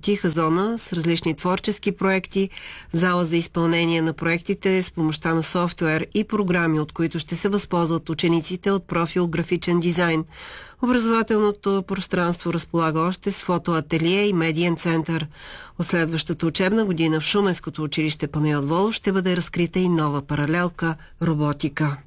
тиха зона с различни творчески проекти, зала за изпълнение на проектите с помощта на софтуер и програми, от които ще се възползват учениците от профил графичен дизайн. Образователното пространство разполага още с фотоателие и медиен център. От следващата учебна година в Шуменското училище Панайот Волов ще бъде разкрита и нова паралелка – роботика.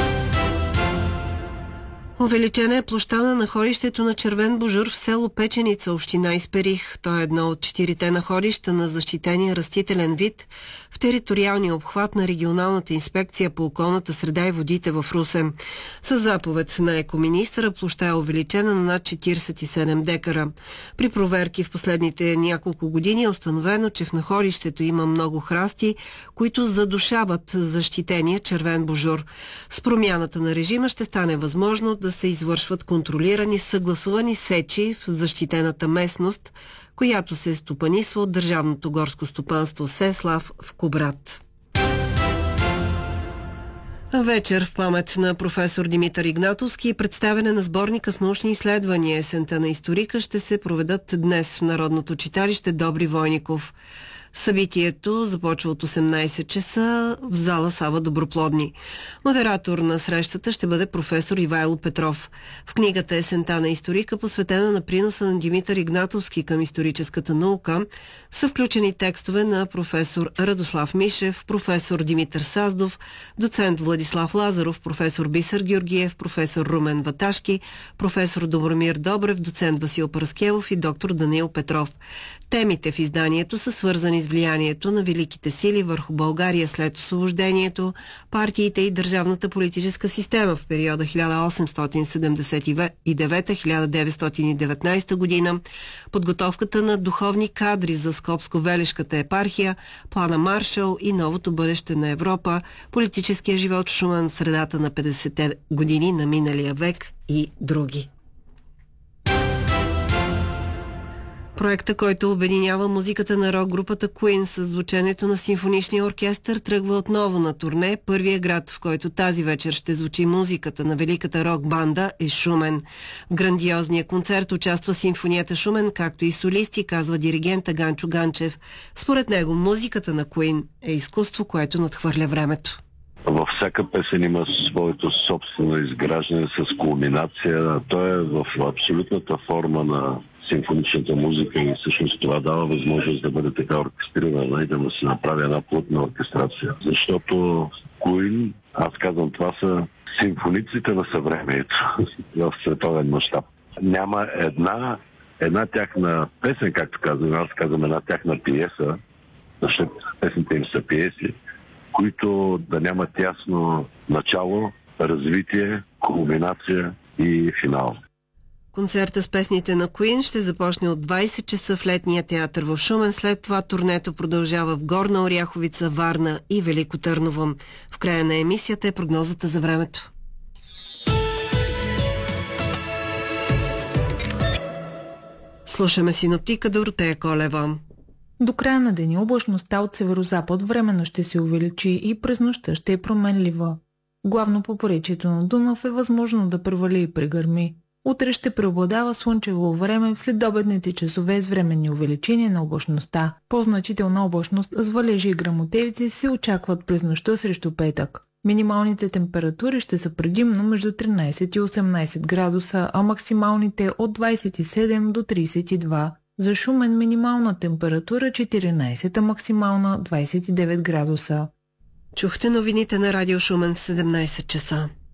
Увеличена е площта на находището на червен божур в село Печеница, община Исперих. То е едно от 4 находища на защитения растителен вид в териториалния обхват на регионалната инспекция по околната среда и водите в Русе. С заповед на екоминистъра площта е увеличена на над 47 декара. При проверки в последните няколко години е установено, че в находището има много храсти, които задушават защитения червен божур. С промяната на режима ще стане възможно да се извършват контролирани, съгласувани сечи в защитената местност, която се стопанисва от Държавното горско стопанство Сеслав в Кубрат. Вечер в памет на професор Димитър Игнатовски и представяне на сборника с научни изследвания Есента на историка ще се проведат днес в Народното читалище Добри Войников. Събитието започва от 18 часа в зала Сава Доброплодни. Модератор на срещата ще бъде професор Ивайло Петров. В книгата Есента на историка, посветена на приноса на Димитър Игнатовски към историческата наука, са включени текстове на професор Радослав Мишев, професор Димитър Саздов, доцент Владислав Лазаров, професор Бисер Георгиев, професор Румен Ваташки, професор Добромир Добрев, доцент Васил Параскевов и доктор Даниил Петров. Темите в изданието са свързани с влиянието на великите сили върху България след освобождението, партиите и държавната политическа система в периода 1879-1919 година, подготовката на духовни кадри за Скопско-Велешката епархия, плана Маршал и новото бъдеще на Европа, политическия живот в Шумен в средата на 50-те години на миналия век и други. Проекта, който обединява музиката на рок-групата Queen с звученето на симфоничния оркестър, тръгва отново на турне. Първият град, в който тази вечер ще звучи музиката на великата рок-банда, е Шумен. В грандиозния концерт участва симфонията Шумен, както и солисти, казва диригента Ганчо Ганчев. Според него музиката на Queen е изкуство, което надхвърля времето. Във всяка песен има своето собствено изграждане с кулминация. То е в абсолютната форма на симфоничната музика и всъщност това дава възможност да бъде така оркестрирана и да му се направи една плътна оркестрация. Защото Queen, аз казвам, това са симфониците на съвремието в световен мащаб. Няма една тяхна песен, както казвам, аз казвам една тяхна пиеса, защото песните им са пиеси, които да нямат ясно начало, развитие, кулминация и финал. Концерта с песните на Queen ще започне от 20 часа в летния театър в Шумен. След това турнето продължава в Горна Оряховица, Варна и Велико Търново. В края на емисията е прогнозата за времето. Слушаме синоптика Доротея Колева. До края на деня облачността от северозапад временно ще се увеличи и през нощта ще е променлива. Главно по поречието на Дунав е възможно да превали и прегърми. Утре ще преобладава слънчево време в следобедните часове с временни увеличения на облачността. По-значителна облачност с валежи и гръмотевици се очакват през нощта срещу петък. Минималните температури ще са предимно между 13 и 18 градуса, а максималните от 27 до 32. За Шумен минимална температура 14, а максимална 29 градуса. Чухте новините на Радио Шумен в 17 часа.